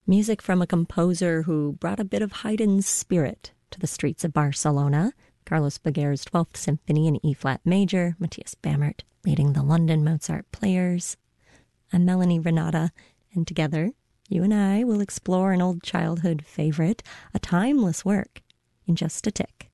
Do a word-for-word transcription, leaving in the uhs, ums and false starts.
Music from a composer who brought a bit of Haydn's spirit to the streets of Barcelona. Carlos Baguer's twelfth Symphony in E-flat major, Matthias Bamert leading the London Mozart Players. I'm Melanie Renata, and together, you and I will explore an old childhood favorite, a timeless work, in just a tick.